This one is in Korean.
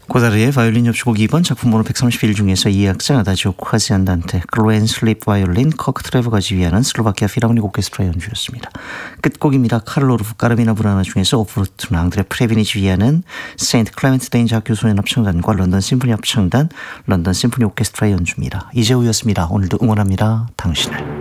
고다르의 바이올린 협주곡 2번 작품 번호 131 중에서 이 악장 아다지오 콰지 안단테 글렌 슬립 바이올린 커크 트레버가 지휘하는 슬로바키아 필하모닉 오케스트라 연주였습니다. 끝곡입니다. 카를로르프 까르미나 브라나 중에서 오프루트 앙드레 프레빈이 지휘하는 세인트 클레멘트 대인자 학교 소년 합창단과 런던 심포니 합창단 런던 심포니 오케스트라 연주입니다. 이재우였습니다. 오늘도 응원합니다. 당신을.